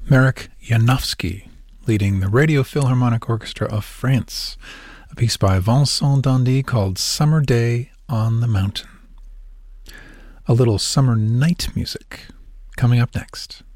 Marek Janowski, leading the Radio Philharmonic Orchestra of France, a piece by Vincent Dandy called Summer Day on the Mountain. A little summer night music coming up next.